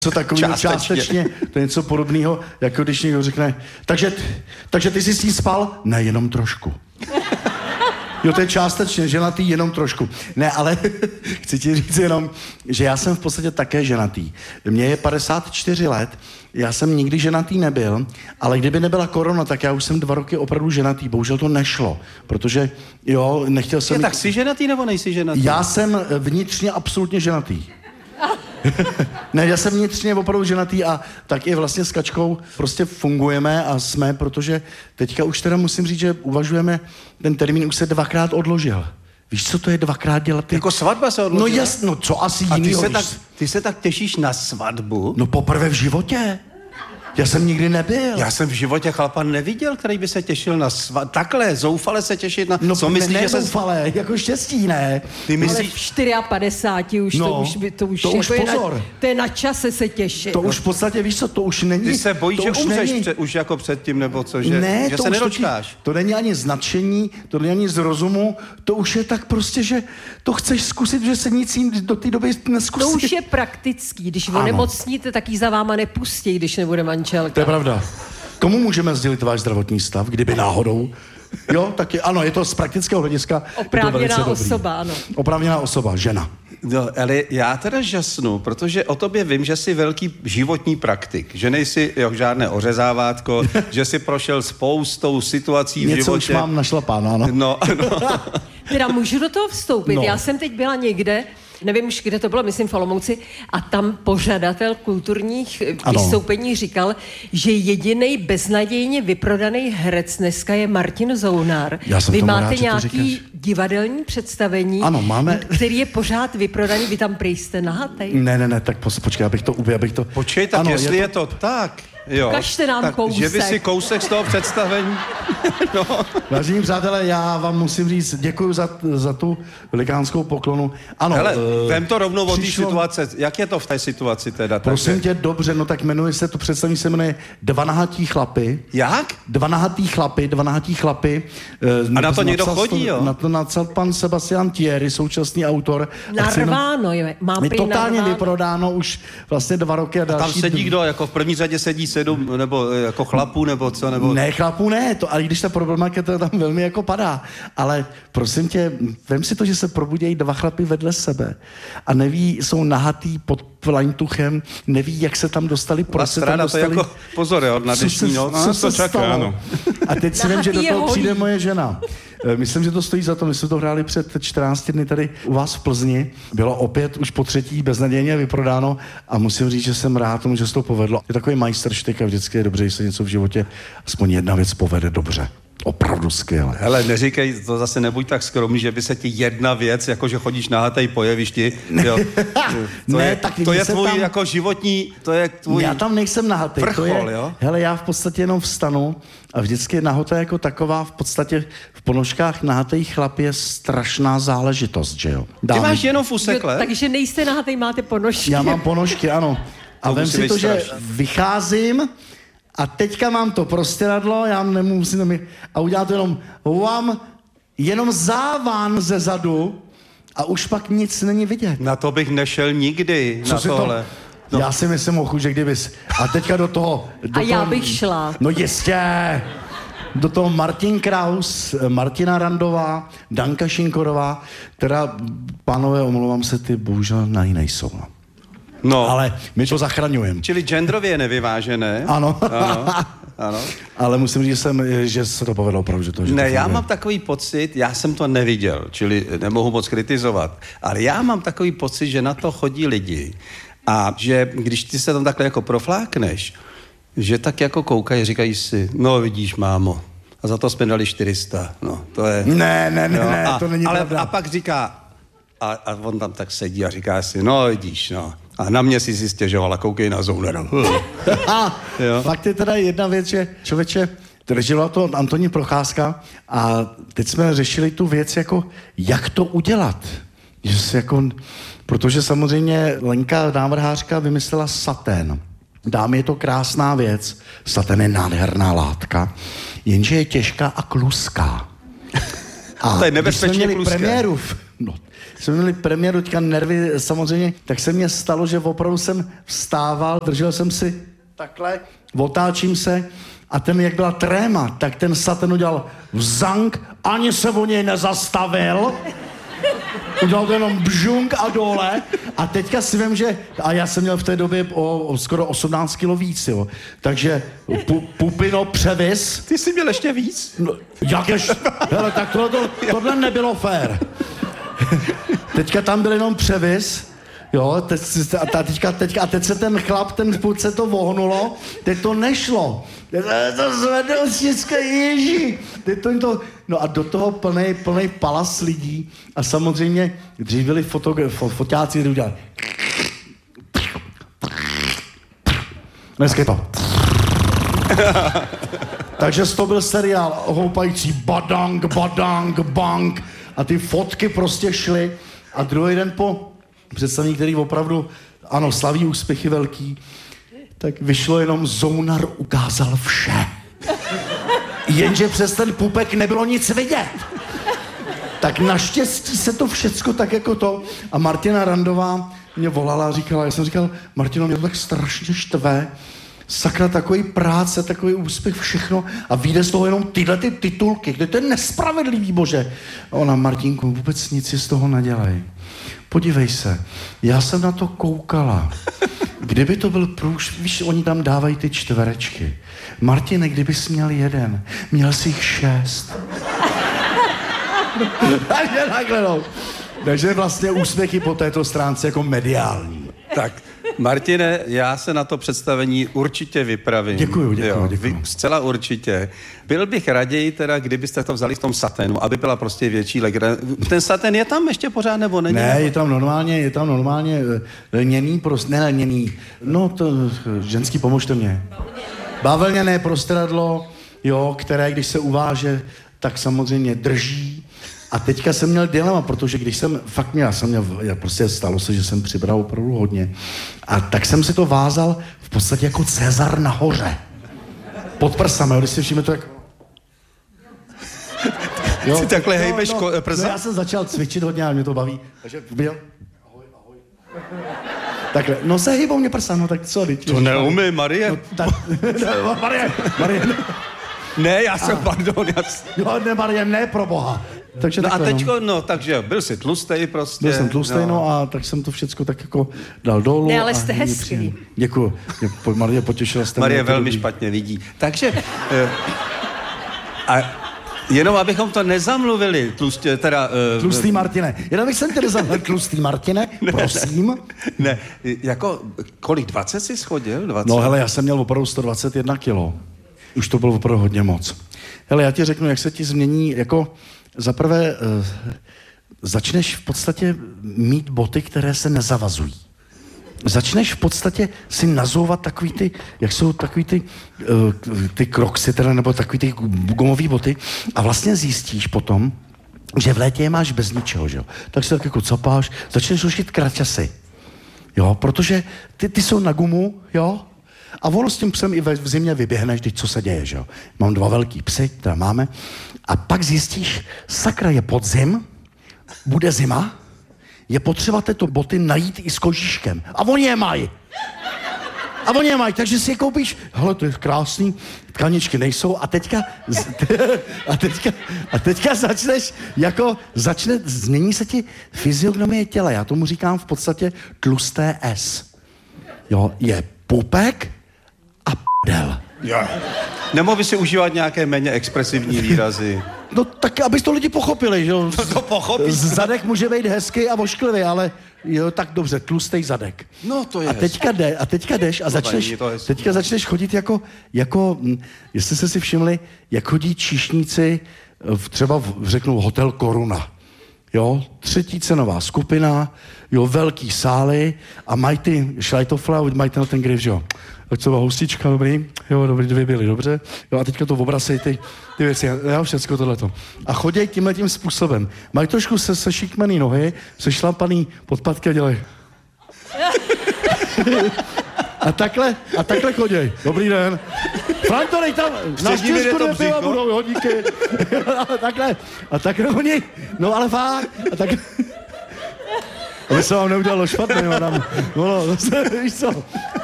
Co takového částečně, to je něco podobného, jako když někdo řekne, takže ty jsi s ní spal? Ne, jenom trošku. Jo, to je částečně, ženatý jenom trošku. Ne, ale chci ti říct jenom, že já jsem v podstatě také ženatý. Mně je 54 let, já jsem nikdy ženatý nebyl, ale kdyby nebyla korona, tak já už jsem 2 roky opravdu ženatý. Bohužel to nešlo, protože jo, nechtěl jsem... Tak jsi ženatý nebo nejsi ženatý? Já jsem vnitřně absolutně ženatý. Ne, já jsem vnitřně opravdu ženatý a tak i vlastně s Kačkou prostě fungujeme a jsme, protože teďka už teda musím říct, že uvažujeme, ten termín už se 2krát odložil. Víš, co to je 2krát dělat? Jako svatba se odložila? No jasno, co asi jinýho. Ty se tak těšíš na svatbu? No poprvé v životě. Já jsem nikdy nebyl. Já jsem v životě chlapa neviděl, který by se těšil na takhle, zoufale se těšit na... No, co myslíš, ne že se... zoufale, jako štěstí, ne. Ty myslíš... Ale v 54 už to už pozor. To je na čase se těšit. To už v podstatě, víš co, to už není... Ty se bojíš, že umřeš už jako předtím, nebo co, že, ne, že se nedočkáš. To není ani z nadšení, to není ani z rozumu, to už je tak prostě, že to chceš zkusit, že se nic jim do té doby neskusí. To už je praktický, když onemocníte, tak ji za váma nepustí, když nebude manželka. To je pravda. Komu můžeme sdělit váš zdravotní stav, kdyby náhodou? Jo, taky, ano, je to z praktického hlediska. Oprávněná osoba, ano. Oprávněná osoba, žena. No, ale já teda žasnu, protože o tobě vím, že jsi velký životní praktik, že nejsi žádné ořezávátko, že jsi prošel spoustou situací v životě. Něco už mám našlapáno, ano. No. Teda můžu do toho vstoupit. No. Já jsem teď byla někde, nevím už, kde to bylo, myslím v Olomouci, a tam pořadatel kulturních vystoupení říkal, že jedinej beznadějně vyprodaný herec dneska je Martin Zounár. Vy máte nějaký divadelní představení, ano, máme... který je pořád vyprodaný, vy tam prý jste nahatej. Ne, tak počkej, abych to... Počkej, tak ano, jestli je to tak... Jo, ukažte nám tak, kousek. Že by si kousek z toho představení... No. Vážení přátelé, já vám musím říct, děkuji za tu velikánskou poklonu. Ano. Hele, vem to rovnou od té situace. Jak je to v té situaci teda? Prosím tě, dobře, no tak jmenuje se to představení, se jmenuje Dva nahatí chlapy. Jak? Dva nahatí chlapy. A na to někdo chodí, jo? Na to napsal pan Sebastian Thierry, současný autor. Narváno, jo. Má totálně vyprodáno už vlastně 2 roky a další. A tam sedí kdo? Jako v první řadě sedí 7, nebo jako chlapů, nebo co? Nebo... Ne, chlapů ne, to, ale když ta problematika tam velmi jako padá. Ale prosím tě, vem si to, že se probudějí 2 chlapy vedle sebe a neví, jsou nahatý pod plaňtuchem, neví, jak se tam dostali, proč se tam dostali. To jako, pozor, jo, na dnešní noc. Co se čeká, ano. A teď si vím, že do toho přijde moje žena. Myslím, že to stojí za to. My jsme to hráli před 14 dny tady u vás v Plzni. Bylo opět už po 3. beznadějně vyprodáno a musím říct, že jsem rád tomu, že se to povedlo. Je takový majstrštyk a vždycky je dobře, že se něco v životě aspoň jedna věc povede dobře. Opravdu skvěle. Hele, neříkej, to zase nebuď tak skromný, že by se ti jedna věc, jako že chodíš nahatej po jevišti, jo. To je tvůj tam, jako životní, to je tvůj já tam nejsem nahatej. Vrchol, jo? Hele, já v podstatě jenom vstanu a vždycky nahota jako taková, v podstatě v ponožkách nahatej chlap je strašná záležitost, že jo? Ty máš jenom fusekle? Takže nejste nahatej, máte ponožky. Já mám ponožky, ano. A vem si to, že vycházím a teďka mám to prostěradlo, já nemusím a udělám to jenom závan ze zadu a už pak nic není vidět. Na to bych nešel nikdy, co na tohle. No. Já si myslím, že kdybys... A teďka do toho... Já bych šla. No jistě! Do toho Martin Kraus, Martina Randová, Danka Šinkorová, teda, pánové, omlouvám se, ty bohužel na ní nejsou. No. Ale my to zachraňujeme. Čili genderově nevyvážené. Ano. Ano. Ale musím říct, že se to povedlo opravdu, že to já mám takový pocit, já jsem to neviděl, čili nemohu moc kritizovat, ale já mám takový pocit, že na to chodí lidi a že když ty se tam takhle jako proflákneš, že tak jako koukají, říkají si, no vidíš, mámo, a za to jsme dali 400, no to je... Ne, to není pravda. A pak říká, a on tam tak sedí a říká si, no vidíš, no. A na mě si stěžovala, koukej na Zounera. Fakt je teda jedna věc, že člověče, držela to Antonín Procházka a teď jsme řešili tu věc, jako jak to udělat. Protože samozřejmě Lenka návrhářka vymyslela satén. Dámy, je to krásná věc. Satén je nádherná látka, jenže je těžká a kluská. A to je nebezpečně když jsme měli premiéru, jsme měli premiéru, teďka nervy samozřejmě, tak se mně stalo, že opravdu jsem vstával, držel jsem si takhle, otáčím se a ten, jak byla tréma, tak ten Satan udělal vzank, ani se o něj nezastavil. Udělal to jenom bžunk a dole a teďka si vím, že, a já jsem měl v té době o skoro 18 kilo víc, jo, takže pupino převis. Ty jsi měl ještě víc? No, jakéž, hele, tak tohle nebylo fér. Teďka tam byl jenom převis, jo, teď se ten chlap, ten půd se to vohnulo, teď to nešlo. To zvedl všechno, ježí. No a do toho plnej palas lidí a samozřejmě, dřív byli foťáci, kdy udělali. Dneska je to. Takže to byl seriál houpající badang, badang, bang a ty fotky prostě šly a druhý den po představení, který opravdu, ano, slaví úspěchy velký, tak vyšlo jenom Zounar ukázal vše. Jenže přes ten pupek nebylo nic vidět. Tak naštěstí se to všecko tak jako to. A Martina Randová mě volala a říkala, já jsem říkal, Martino, mě to tak strašně štve. Sakra, takový práce, takový úspěch, všechno. A vyjde z toho jenom tyhle ty titulky, kde to je nespravedlivý, bože. A ona, Martínku, vůbec nic si z toho nedělej. Podívej se, já jsem na to koukala. Kdyby to byl víš, oni tam dávají ty čtverečky. Martine, kdybys měl jeden, měl jsi jich 6. Takže takhle, no. Takže vlastně úspěchy po této stránce jako mediální. Tak, Martine, já se na to představení určitě vypravím. Děkuju. Zcela určitě. Byl bych raději teda, kdybyste to vzali v tom saténu, aby byla prostě větší legra. Ten satén je tam ještě pořád, nebo není? Ne, je tam normálně lněný, lněný. No to, ženský, pomožte mě. Bavlněné prostradlo, jo, které, když se uváže, tak samozřejmě drží. A teďka jsem měl dilema, protože když jsem, prostě stalo se, že jsem přibral opravdu hodně. A tak jsem si to vázal v podstatě jako Cezar nahoře. Pod prsama, když si všimne to jak... Jo, ty takhle hejbeš prsa? No, já jsem začal cvičit hodně a mě to baví. Takže byl... Takhle, no se hýbou mě prsa, no tak co? To neumí, Marie. No, Marie. Ne, já jsem, pardon. Jo, ne, Marie, ne, pro boha. Takže no takhle, a teďko, takže byl jsi tlustej prostě. Byl jsem tlustej, no a tak jsem to všecko tak jako dal dolů. Ne, ale jste hezký. Děkuju. Marie, potěšila jste. Marie velmi špatně vidí. Takže, a jenom abychom to nezamluvili, Tlustý Martine. Jenom bych jsem tě nezamluvil, tlustý Martine, prosím. Ne, jako, kolik, 20 jsi schodil? 20? No hele, já jsem měl opravdu 121 kilo. Už to bylo opravdu hodně moc. Hele, já ti řeknu, jak se ti změní, jako zaprvé začneš v podstatě mít boty, které se nezavazují. Začneš v podstatě si nazouvat takový ty, jak jsou takový ty kroksy, teda, nebo takový ty gumový boty a vlastně zjistíš potom, že v létě je máš bez ničeho, že jo. Tak se tak jako capáš, začneš nosit kraťasy, jo, protože ty jsou na gumu, jo, a ono s tím psem i v zimě vyběhneš, teď co se děje, že jo. Mám 2 velký psy, které máme, a pak zjistíš, sakra, je podzim, bude zima, je potřeba tyto boty najít i s kožíškem. A oni je mají. Takže si je koupíš, hele, to je krásný, tkaničky nejsou a teďka změní se ti fyziognomie těla. Já tomu říkám v podstatě tlusté S. Jo, je pupek a p***del. Jo. Nemohl si užívat nějaké méně expresivní výrazy. No tak, aby to lidi pochopili, že jo. To pochopí. Zadek může být hezký a vošklivý, ale jo, tak dobře, tlustej zadek. No to je. A teďka jdeš a začneš chodit jako, jestli jste si všimli, jak chodí číšníci třeba řeknu Hotel Koruna. Jo, 3. cenová skupina, jo, velký sály a mají ty šlajtofle, mají ten grif, že jo. Tak co byla houstička, dobrý, jo, dobrý, 2 byly, dobře. Jo, a teďka to obrasej ty věci, jo, všecko tohleto. A choděj tímhletím způsobem. Mají trošku sešikmený nohy, sešlapaný podpatky a dělají. A takhle choděj. Dobrý den. Franto, dej tam, na 4 piva budou, jo, díky. A takhle oni, no ale fakt, aby se vám neudělalo špatné, madam. Víš co?